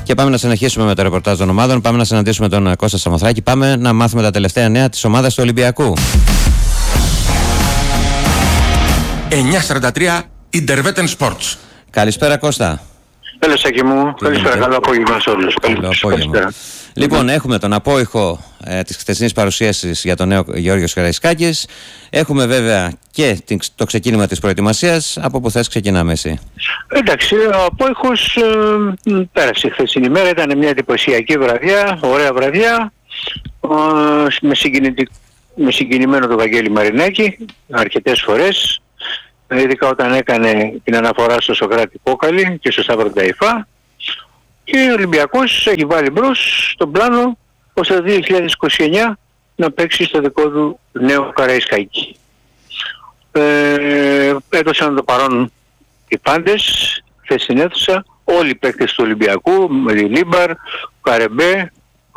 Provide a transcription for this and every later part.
Και πάμε να συνεχίσουμε με το ρεπορτάζ των ομάδων. Πάμε να συναντήσουμε τον Κώστα Σαμοθράκη. Πάμε να μάθουμε τα τελευταία νέα της ομάδας του Ολυμπιακού. 9:43 Intervetten Sports. Καλησπέρα, Κώστα. Έλα, Σάκη μου. Καλησπέρα. Καλό απόγευμα σε όλους. Καλό απόγευμα. Λοιπόν, έχουμε τον απόϊχο της χθεσινής παρουσίασης για τον νέο Γεώργιος Καραϊσκάκης. Έχουμε βέβαια και το ξεκίνημα της προετοιμασίας. Από που θες ξεκινάμε εσύ? Εντάξει, ο απόϊχος πέρασε η χθεσινή μέρα. Ήταν μια εντυπωσιακή βραδιά, ωραία βραδιά, με συγκινημένο τον Βαγγέλη Μαρινάκη αρκετές φορές. Ειδικά όταν έκανε την αναφορά στο Σοκράτη Κόκαλη και στο Σταύρο Νταϊφά, και ο Ολυμπιακός έχει βάλει μπρος στον πλάνο ώστε το 2029 να παίξει στο δικό του νέο Καραϊσκάκη. Έδωσαν το παρόν οι πάντες χθες στην αίθουσα, όλοι οι παίκτες του Ολυμπιακού, με τη Λίμπαρ, ο Καρεμπέ,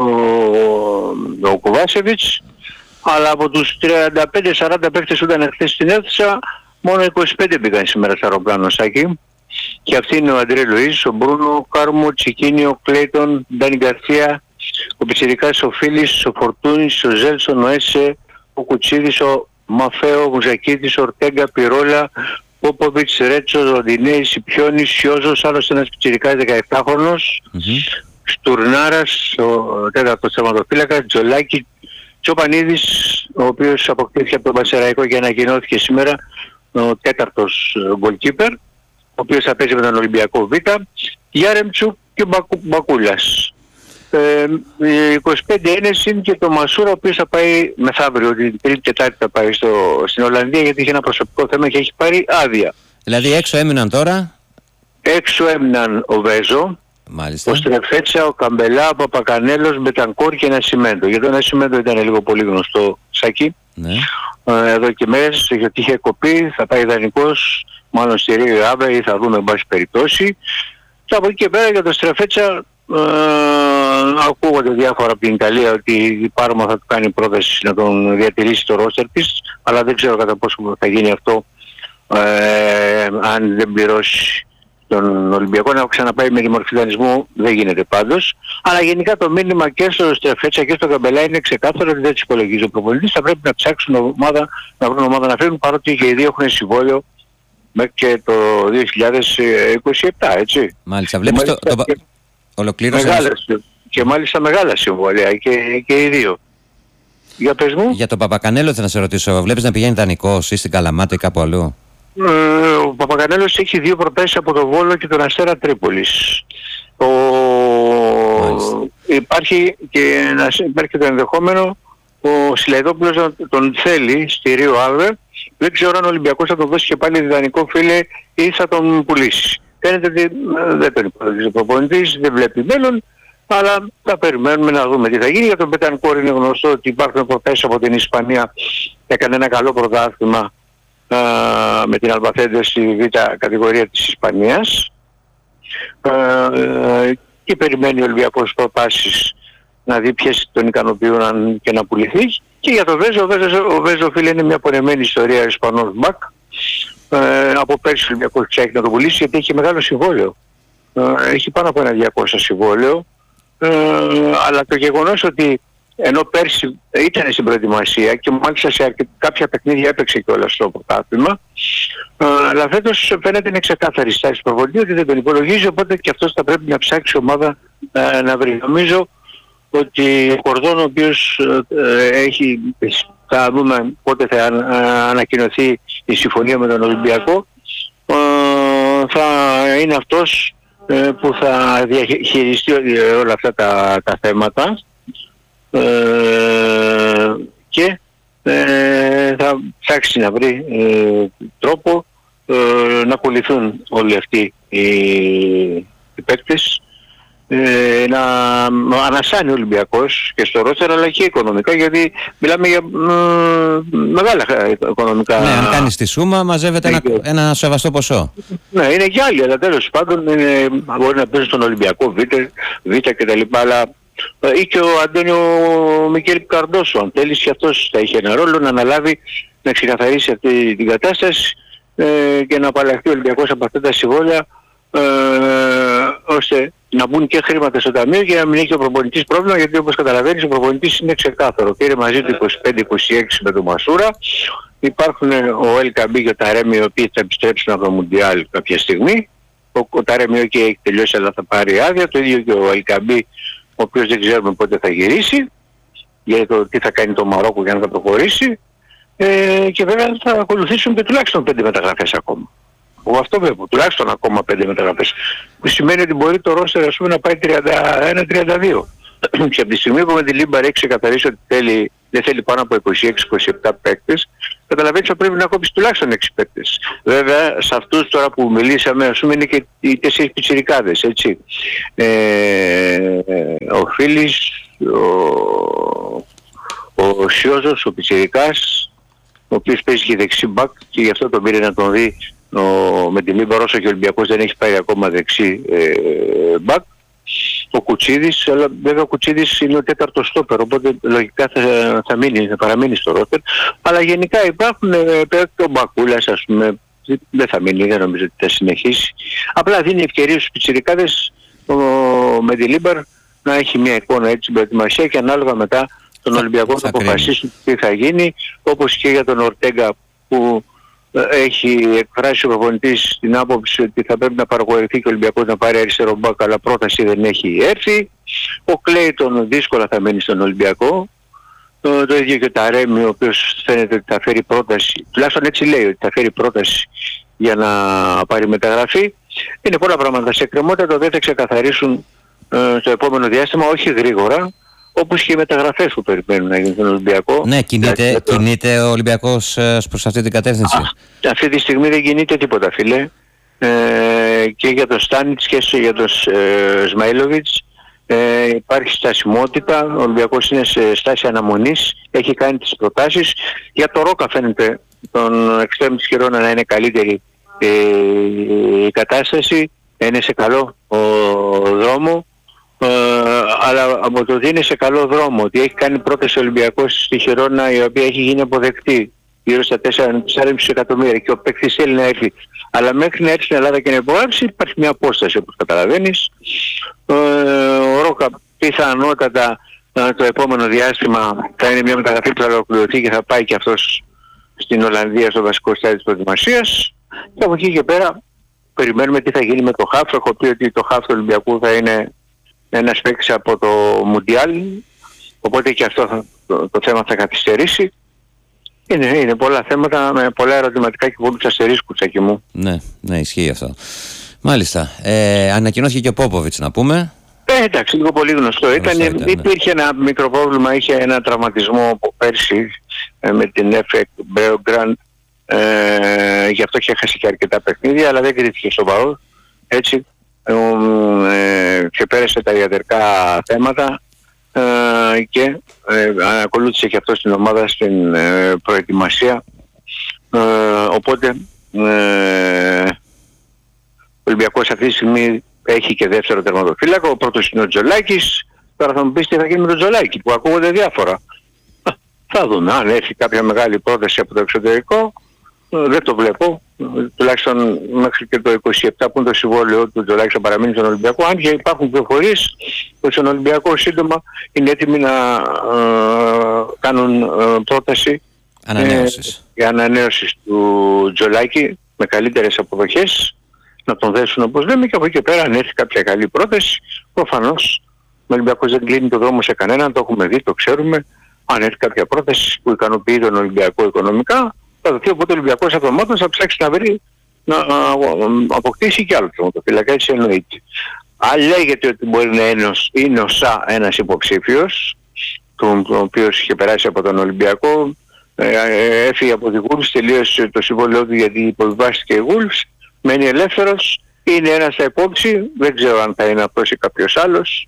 ο Κοβάσεβιτς, αλλά από τους 35-40 παίκτες που ήταν χθες στην αίθουσα, μόνο 25 μπήκαν σήμερα στο αεροπλάνο, Σάκη. Και αυτοί είναι ο Αντρέ Λουίς, ο Μπρούνο, ο Κάρμο, Τσικίνι, ο Κλέιτον, ο Ντάνι Γκαρθία, ο Πιτσιρικάς, ο Φίλης, ο Φορτούνης, ο Ζέλσον, ο Έσε, ο Κουτσίδης, ο Μαφέο, ο Μουζακίδης, ο Ορτέγκα, Πυρόλα, Πόποβιτς, Ρέτσο, Ροντινέης, Σιπιώνης, Σιώζος, άλλος ένας Πιτσιρικάς 17χρονος, Στουρνάρας, ο τέταρτος τερματοφύλακας, Τζολάκη, Τσοπανίδης, ο οποίος αποκτήθηκε από τον Πασεραϊκό και ανακοινώθηκε σήμερα, ο τέταρτος goalkeeper, ο οποίος θα παίζει με τον Ολυμπιακό Β, Γιάρεμτσου και Μπακούλας. 25 Ένες είναι και το Μασούρα, ο οποίος θα πάει μεθαύριο, την Τρίτη Τετάρτη θα πάει στην Ολλανδία, γιατί είχε ένα προσωπικό θέμα και έχει πάρει άδεια. Δηλαδή έξω έμειναν τώρα? Έξω έμειναν ο Βέζο, μάλιστα, ο Στρεφέτσα, ο Καμπελά, ο Παπακανέλος, Μπετανκόρ και ένα Σιμέντο. Γιατί ένα Σιμέντο ήταν λίγο πολύ γνωστό, Σάκη. Ναι. Εδώ και μέρες, γιατί είχε κοπεί, θα πάει ιδανικός, μάλλον στη Ρίγη Άβε, ή θα δούμε εν πάση περιπτώσει. Και από εκεί και πέρα για το Στρεφέτσα ακούγονται διάφορα από την Ιταλία ότι η Πάρμα θα του κάνει πρόταση να τον διατηρήσει το ρόστερ της, αλλά δεν ξέρω κατά πόσο θα γίνει αυτό αν δεν πληρώσει τον Ολυμπιακό. Να ξαναπάει με τη μορφή δανεισμού δεν γίνεται πάντως. Αλλά γενικά το μήνυμα και στο Στρεφέτσα και στο Καμπελά είναι ξεκάθαρο ότι δεν τους υπολογίζει ο προπονητής. Θα πρέπει να ψάξουν ομάδα, να βρουν ομάδα να φέρουν, παρότι και οι δύο έχουν συμβόλαιο μέχρι και το 2027, έτσι. Μάλιστα, βλέπεις το ολοκλήρωσε. Και μάλιστα μεγάλα συμβόλαια και οι δύο. Για πες μου. Για τον Παπακανέλο θέλω να σε ρωτήσω, βλέπεις να πηγαίνει δανεικός ή στην Καλαμάτα ή κάπου αλλού? Ο Παπακανέλος έχει δύο προτάσεις από τον Βόλο και τον Αστέρα Τρίπολης. Υπάρχει και το ενδεχόμενο ο Σιλαϊδόπουλος να τον θέλει στη Ρίο Άβε. Δεν ξέρω αν ο Ολυμπιακός θα τον δώσει και πάλι διδανικό, φίλε, ή θα τον πουλήσει. Φαίνεται ότι δεν τον υπολογίζει ο προπονητής, δεν βλέπει μέλλον, αλλά θα περιμένουμε να δούμε τι θα γίνει. Για τον Μπετανκόρ είναι γνωστό ότι υπάρχουν προτάσεις από την Ισπανία, έκανε ένα καλό πρωτάθλημα με την Αλμπαθέντε στη β' κατηγορία της Ισπανίας, και περιμένει ο Ολυμπιακός προτάσεις να δει ποιες τον ικανοποιούν και να πουληθεί. Και για το Βέζο, ο Βέζο, φίλε, είναι μια πονεμένη ιστορία, Ισπανός μπακ. Από πέρσι ο Ολυμπιακός ψάχνει να το πουλήσει γιατί έχει μεγάλο συμβόλαιο. Έχει πάνω από ένα 200 συμβόλαιο, αλλά το γεγονός ότι ενώ πέρσι ήταν στην προετοιμασία και μάλιστα σε κάποια παιχνίδια έπαιξε κιόλας στο πρωτάθλημα, αλλά φέτος φαίνεται είναι ξεκάθαρη στάση του προπονητή ότι δεν τον υπολογίζει, οπότε και αυτός θα πρέπει να ψάξει ομάδα να βρει. Νομίζω ότι ο Κορδόν, ο οποίος θα δούμε πότε θα ανακοινωθεί η συμφωνία με τον Ολυμπιακό, θα είναι αυτός που θα διαχειριστεί όλα αυτά τα θέματα και θα ψάξει να βρει τρόπο να πουληθούν όλοι αυτοί οι παίκτες, να ανασάνει ο Ολυμπιακός και στο ρόστερ αλλά και οικονομικά, γιατί μιλάμε για μεγάλα οικονομικά. Ναι, αν κάνεις τη σούμα μαζεύεται ένα σεβαστό ποσό. Ναι, είναι και άλλοι, αλλά τέλος πάντων μπορεί να παίζει στον Ολυμπιακό Β και τα λοιπά, αλλά ή και ο Αντώνιο Μικέλ Καρντόσο, αν θέλεις, και αυτός θα είχε ένα ρόλο να αναλάβει να ξεκαθαρίσει αυτή την κατάσταση και να απαλλαχθεί ο Ολυμπιακός από αυτά τα συμβόλαια, ώστε να μπουν και χρήματα στο ταμείο και να μην έχει ο προπονητής πρόβλημα, γιατί όπως καταλαβαίνεις ο προπονητής είναι ξεκάθαρο. Πήρε μαζί του 25-26 με τον Μασούρα. Υπάρχουν ο El Khaby και ο Taremi, οι οποίοι θα επιστρέψουν από το Μουντιάλ κάποια στιγμή. Ο Taremi έχει τελειώσει αλλά θα πάρει άδεια. Το ίδιο και ο El Khaby, ο οποίος δεν ξέρουμε πότε θα γυρίσει, για το τι θα κάνει το Μαρόκο για να θα προχωρήσει. Και βέβαια θα ακολουθήσουν και τουλάχιστον 5 μεταγραφές ακόμα. Εγώ αυτό βλέπω, τουλάχιστον ακόμα 5 μεταγραφές. Που σημαίνει ότι μπορεί το ρόστερ ας πούμε να πάει 31-32. Και από τη στιγμή που με τη Λίμπαρ έχει ξεκαθαρίσει ότι δεν θέλει πάνω από 26-27 παίκτες, καταλαβαίνεις ότι πρέπει να κόψει τουλάχιστον 6 παίκτες. Βέβαια σε αυτούς τώρα που μιλήσαμε ας πούμε είναι και οι 4 πιτσιρικάδες, έτσι. Ο Φίλης, ο Σιόζος, ο πιτσιρικάς, ο οποίος παίζει και δεξί μπακ και γι' αυτό τον πήρε να τον δει με τη Λίμπαρ, όσο και ο Ολυμπιακός δεν έχει πάει ακόμα δεξί μπακ. Ο Κουτσίδης, αλλά βέβαια ο Κουτσίδης είναι ο τέταρτος στόπερ, οπότε λογικά θα παραμείνει στο ρόστερ. Αλλά γενικά υπάρχουν ο Μπακούλας ας πούμε, δεν θα μείνει, δεν νομίζω ότι θα συνεχίσει. Απλά δίνει ευκαιρίες στους πιτσιρικάδες με τη Λίμπαρ να έχει μια εικόνα έτσι στην προετοιμασία και ανάλογα μετά τον Ολυμπιακό θα αποφασίσουν τι θα γίνει, όπως και για τον Ορτέγκα που έχει εκφράσει ο προπονητής την άποψη ότι θα πρέπει να παρακολουθεί και ο Ολυμπιακός να πάρει αριστερό μπακ, αλλά πρόταση δεν έχει έρθει. Ο Κλέιτον δύσκολα θα μένει στον Ολυμπιακό. Το ίδιο και ο Taremi, ο οποίος φαίνεται ότι θα φέρει πρόταση, τουλάχιστον έτσι λέει ότι θα φέρει πρόταση για να πάρει μεταγραφή. Είναι πολλά πράγματα σε εκκρεμότητα, δεν θα ξεκαθαρίσουν στο επόμενο διάστημα, όχι γρήγορα, όπως και οι μεταγραφές που περιμένουν να γίνουν στον Ολυμπιακό. Ναι, κινείται ο Ολυμπιακός προς αυτή την κατεύθυνση. Αυτή τη στιγμή δεν κινείται τίποτα, φίλε. Και για τον Στάνιτς και για τον Σμαίλοβιτς υπάρχει στασιμότητα. Ο Ολυμπιακός είναι σε στάση αναμονής, έχει κάνει τις προτάσεις. Για το Ρόκα φαίνεται τον εξτρέμ της Χιρόνα να είναι καλύτερη η κατάσταση, είναι σε καλό δρόμο. Αλλά από το ότι είναι σε καλό δρόμο, ότι έχει κάνει πρόταση ο Ολυμπιακός στη Χιρόνα η οποία έχει γίνει αποδεκτή γύρω στα 4,5 εκατομμύρια και ο παίκτης θέλει να έρθει, αλλά μέχρι να έρθει στην Ελλάδα και να υπογράψει υπάρχει μια απόσταση όπως καταλαβαίνεις. Ο Ρόκα πιθανότατα το επόμενο διάστημα θα είναι μια μεταγραφή που θα ολοκληρωθεί και θα πάει και αυτός στην Ολλανδία στο βασικό στάδιο της προετοιμασίας, και από εκεί και πέρα περιμένουμε τι θα γίνει με το Χαφ. Έχω πει ότι το Χαφ του Ολυμπιακού θα είναι ένας παίκτης από το Μουντιάλ, οπότε και αυτό το θέμα θα καθυστερήσει. Είναι πολλά θέματα με πολλά ερωτηματικά και πολλούς αστερίσκους εκεί μου. Ναι, ισχύει αυτό. Μάλιστα. Ανακοινώθηκε και ο Πόποβιτς να πούμε. Εντάξει, λίγο πολύ γνωστό ήταν. Υπήρχε ένα μικρό πρόβλημα, είχε ένα τραυματισμό από πέρσι με την ΕΦΕΚ Μπέογκραντ, γι' αυτό και έχασε και αρκετά παιχνίδια, αλλά δεν κρίθηκε σοβαρό. Έτσι. Και πέρασε τα ιατρικά θέματα και ακολούθησε και αυτό στην ομάδα στην προετοιμασία, οπότε ο Ολυμπιακός αυτή τη στιγμή έχει και δεύτερο τερματοφύλακο. Ο πρώτος είναι ο Τζολάκης. Τώρα θα μου πεις τι θα γίνει με τον Τζολάκη που ακούγονται διάφορα. Θα δούμε αν έρθει κάποια μεγάλη πρόταση από το εξωτερικό. Δεν το βλέπω, τουλάχιστον μέχρι και το 27 που είναι το συμβόλαιο του Τζολάκη θα παραμείνει στον Ολυμπιακό, αν και υπάρχουν πληροφορίες ότι στον Ολυμπιακό σύντομα είναι έτοιμοι να κάνουν πρόταση για ανανέωση του Τζολάκη με καλύτερες αποδοχές, να τον δέσουν όπως λέμε, και από εκεί και πέρα αν έρθει κάποια καλή πρόταση, προφανώς ο Ολυμπιακός δεν κλείνει το δρόμο σε κανέναν, το έχουμε δει, το ξέρουμε. Αν έρθει κάποια πρόταση που ικανοποιεί τον Ολυμπιακό οικονομικά, θα δοθεί, οπότε ο Ολυμπιακός αυτομάτως θα ψάξει να βρει να αποκτήσει και άλλο τερματοφύλακα, έτσι εννοείται. Αν λέγεται ότι μπορεί να είναι ο ΣΑ ένας υποψήφιος, ο οποίος είχε περάσει από τον Ολυμπιακό, έφυγε από τη Wolves, τελείωσε το συμβόλαιό του γιατί υποβιβάστηκε η Wolves, μένει ελεύθερος, είναι ένας στα υπόψη, δεν ξέρω αν θα είναι αυτός ή κάποιος άλλος,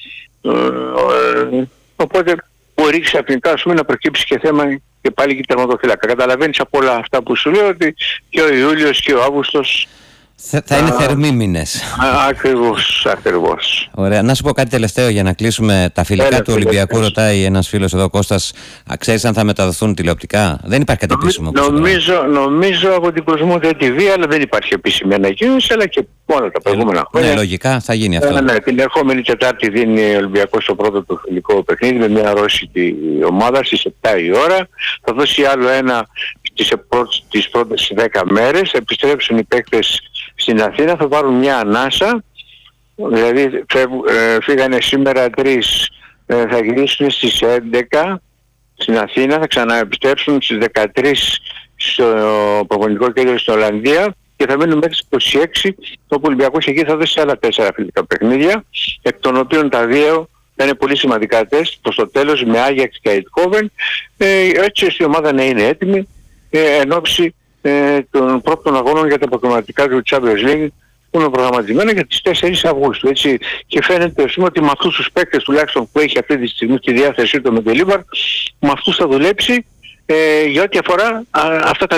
οπότε μπορεί ξαφνικά να προκύψει και θέμα και πάλι και τερματοφύλακα. Καταλαβαίνεις από όλα αυτά που σου λέω ότι και ο Ιούλιος και ο Αύγουστος Θα είναι θερμοί μήνες. Ακριβώς. Ωραία. Να σου πω κάτι τελευταίο για να κλείσουμε. Τα φιλικά του Ολυμπιακού, ρωτάει ένας φίλος εδώ, Κώστας, ξέρεις αν θα μεταδοθούν τηλεοπτικά? Δεν υπάρχει κάτι επίσημο. Νομίζω από την Κοσμοτέ TV, αλλά δεν υπάρχει επίσημη ανακοίνωση, αλλά και όλα τα προηγούμενα χρόνια. Ναι, λογικά θα γίνει αυτό. Ναι, την ερχόμενη Τετάρτη δίνει ο Ολυμπιακός το πρώτο του φιλικό παιχνίδι με μια ρώσικη ομάδα στις 7 η ώρα. Θα δώσει άλλο ένα τις πρώτες 10 μέρες. Επιστρέψουν οι παίκτες στην Αθήνα, θα πάρουν μια ανάσα. Δηλαδή φύγανε σήμερα 3, θα γυρίσουν στις 11 στην Αθήνα, θα ξαναεπιστρέψουν στις 13 στο προπονητικό κέντρο στην Ολλανδία και θα μείνουν μέχρι τις 26, όπου ο Ολυμπιακός εκεί θα δώσει άλλα 4 φιλικά παιχνίδια, εκ των οποίων τα 2 θα είναι πολύ σημαντικά τεστ προς το τέλος με Άγιαξ και Αιτχόβεν, έτσι ώστε η ομάδα να είναι έτοιμη εν ώψη των πρώτων αγώνων για τα προκριματικά του Champions League, που είναι προγραμματισμένα για τις 4 Αυγούστου. Έτσι. Και φαίνεται ότι με αυτούς τους παίκτες τουλάχιστον που έχει αυτή τη στιγμή στη διάθεσή του με το Λίμπαρ, με αυτούς θα δουλέψει για ό,τι αφορά αυτά τα